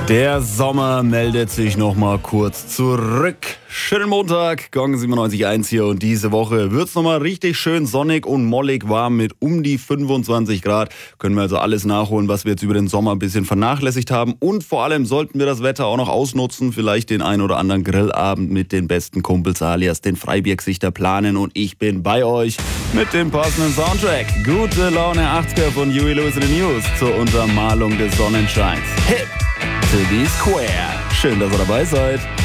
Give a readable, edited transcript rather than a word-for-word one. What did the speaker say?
Der Sommer meldet sich nochmal kurz zurück. Schönen Montag, Gong 97.1 hier und diese Woche wird's nochmal richtig schön sonnig und mollig warm mit um die 25 Grad. Können wir also alles nachholen, was wir jetzt über den Sommer ein bisschen vernachlässigt haben. Und vor allem sollten wir das Wetter auch noch ausnutzen, vielleicht den ein oder anderen Grillabend mit den besten Kumpels alias den Freibiergesichter planen. Und ich bin bei euch mit dem passenden Soundtrack. Gute Laune 80er von Huey Lewis in the News zur Untermalung des Sonnenscheins. Hip to be square. Schön, dass ihr dabei seid.